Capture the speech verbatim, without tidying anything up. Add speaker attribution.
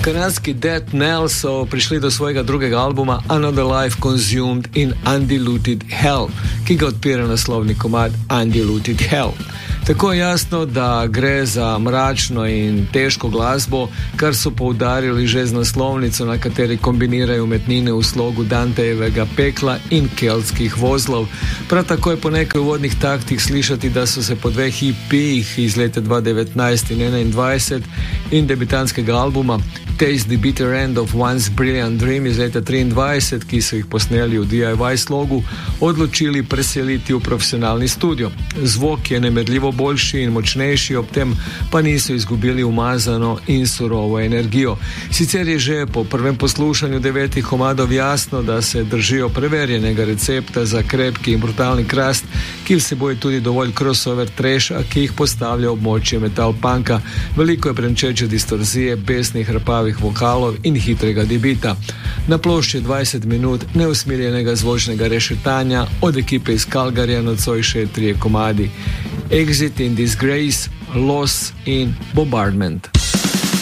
Speaker 1: Kanadski Death Knell so prišli do svojega drugega albuma Another Life Consumed in Undiluted Hell, ki ga odpira naslovni komad Undiluted Hell. Tako je jasno, da gre za mračno in težko glasbo, kar so poudarili že z naslovnico, na kateri kombinirajo umetnine v slogu Dantejevega pekla in keltskih vozlov. Prav tako je po nekaj uvodnih taktih slišati, da so se po dveh E P-jih iz leta dva tisoč devetnajst in enaindvajset in debitanskega albuma Taste the Bitter End of One's Brilliant Dream iz leta triindvajset, ki so jih posneli v D I Y slogu, odločili preseliti v profesionalni studio. Zvok je nemerljivo boljši in močnejši, ob tem pa niso izgubili umazano in surovo energijo. Sicer je že po prvem poslušanju devetih komadov jasno, da se držijo preverjenega recepta za krepki in brutalni krast, ki vseboj tudi dovolj crossover trasha, ki jih postavlja območje metal punka. Veliko je brenčeče distorzije, besnih hrapavih vokalov in hitrega debita. Na plošči dvajset minut neusmiljenega zvočnega rešetanja od ekipe iz Calgaryja nocoj še trije komadi: Exit in Disgrace, Loss in Bombardment.